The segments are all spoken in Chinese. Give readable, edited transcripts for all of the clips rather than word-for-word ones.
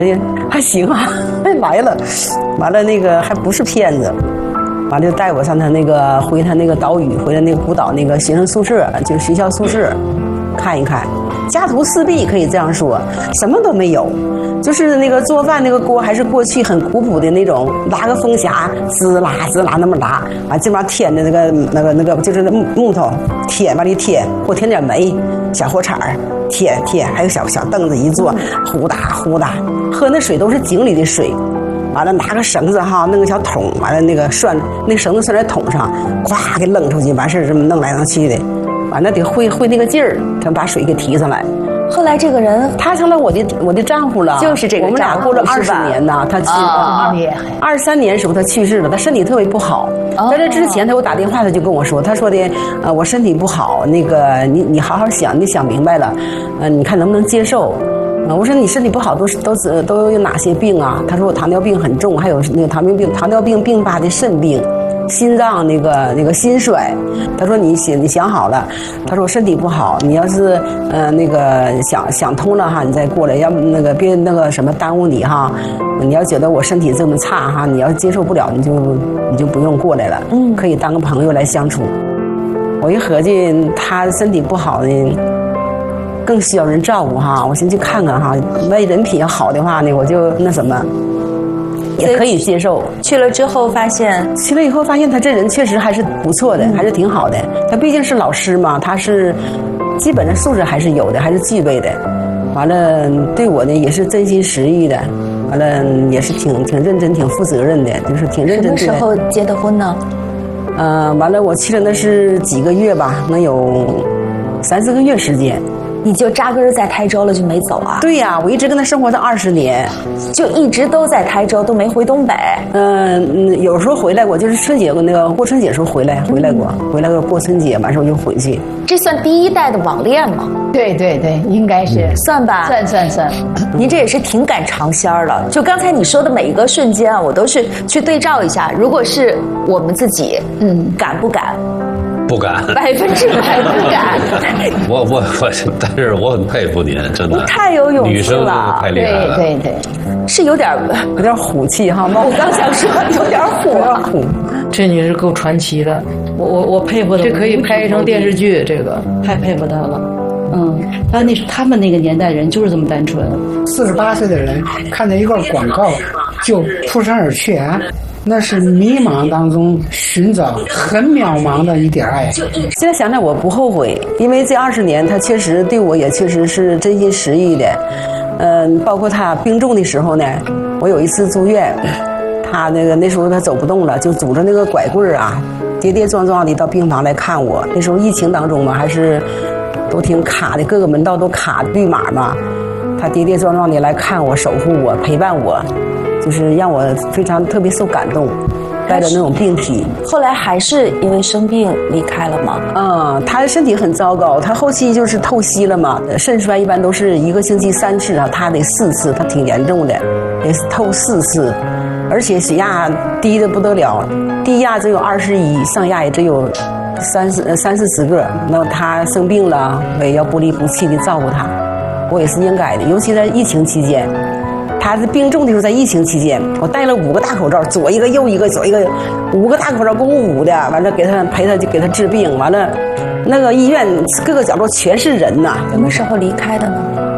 还行啊，来了，完了那个还不是骗子，完了就带我上他那个回他那个岛屿，回他那个孤岛那个学生宿舍，就是学校宿舍看一看，家徒四壁可以这样说，什么都没有，就是那个做饭那个锅还是过去很古朴的那种，拉个风匣，滋啦滋啦那么拉，完这边添的那个就是木头添往里添，或添点煤，小火铲添，还有小凳子一坐，呼哒呼哒，喝那水都是井里的水。完了拿个绳子哈，弄个小桶，完了那个那绳子拴在桶上，咵给扔出去，完事这么弄来弄去的，完了得会那个劲儿，才把水给提上来。 后来这个人他成了我的丈夫了， 就是这个丈夫， 我们俩过了20年呢，他23年时候他去世了，他身体特别不好。在这之前他给我打电话，他就跟我说，他说的我身体不好，那个你好好想，你想明白了，你看能不能接受。我说你身体不好都有哪些病啊？他说我糖尿病很重，还有那个糖尿病并发的肾病，心脏那个心衰。他说你想好了，他说我身体不好，你要是那个想通了哈，你再过来，要那个别那个什么耽误你哈。你要觉得我身体这么差哈，你要接受不了，你就不用过来了，可以当个朋友来相处。我一合计他身体不好呢，更需要人照顾哈，我先去看看哈，万一人品要好的话呢，我就那什么，也可以接受。 去了之后发现他这人确实还是不错的，还是挺好的。他毕竟是老师嘛，他是基本的素质还是有的，还是具备的。完了对我呢也是真心实意的，完了也是挺认真、挺负责任的，就是挺认真的。 什么时候结的婚呢？ 完了我去了那是几个月吧，能有3、4个月时间。 你就扎根在台州了，就没走啊？ 对呀，我一直跟他生活到20年， 就一直都在台州，都没回东北。 有时候回来过，就是春节那个过春节时候回来过过春节，完事我就回去。 这算第一代的网恋吗？ 对，应该是算吧， 算。 您这也是挺赶尝鲜了。就刚才你说的每一个瞬间啊，我都是去对照一下。如果是我们自己，敢不敢？ 不敢 ，100%不敢。 但是我很佩服您，真的。 太有勇气了， 女生太厉害了。 对， 是有点虎气哈。 我刚想说有点虎。 这女士够传奇的，我佩服她。这可以拍成电视剧，这个太佩服她了。 他们那个年代人就是这么单纯。 48岁的人看见一个广告就扑上而去啊。那是迷茫当中寻找很渺茫的一点爱。 现在想想我不后悔，因为这20年他确实对我也确实是真心实意的。包括他病重的时候呢，我有一次住院，他那时候他走不动了，就拄着那个拐棍啊，跌跌撞撞的到病房来看我。那时候疫情当中嘛，还是都挺卡的，各个门道都卡绿码嘛。他跌跌撞撞的来看我，守护我，陪伴我。就是让我非常特别受感动，带着那种病体。 后来还是因为生病离开了吗？ 他的身体很糟糕，他后期就是透析了嘛，肾衰一般都是1个星期3次啊，他得4次，他挺严重的，得透4次，而且血压低的不得了，低压只有21，上压也只有30-40个。那他生病了，我也要不离不弃的照顾他，我也是应该的，尤其在疫情期间。他是病重的时候，在疫情期间，我戴了5个大口罩，左一个右一个，左一个，5个大口罩，共5的，完了陪他就给他治病，完了，那个医院各个角落全是人呐。 什么时候离开的呢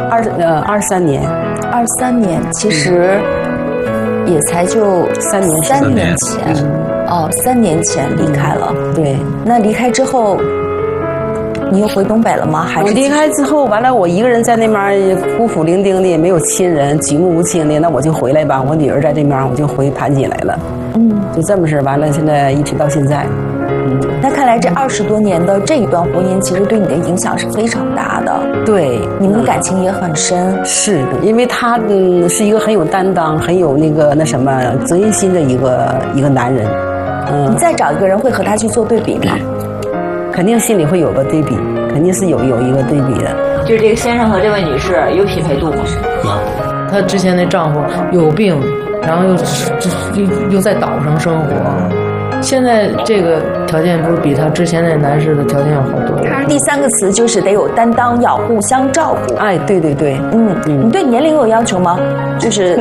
？23年。 23年，其实也才就3年前。3年前离开了。 对。 那离开之后，你又回东北了吗？还是我离开之后，完了我一个人在那边孤苦伶仃的，也没有亲人，举目无亲的，那我就回来吧。我女儿在这边，我就回盘锦来了。就这么事，完了现在一直到现在。 那看来这20多年的这一段婚姻，其实对你的影响是非常大的。 对， 你们的感情也很深。 是因为他是一个很有担当、很有那什么责任心的一个男人。 你再找一个人会和他去做对比吗？ 肯定心里会有个对比，肯定是有一个对比的。 就是这个先生和这位女士有匹配度吗？ 她之前那丈夫有病，然后又在岛上生活，现在这个条件不是比她之前那男士的条件要好多了。 第3个词就是得有担当，要互相照顾。 哎，对。 你对年龄有要求吗？就是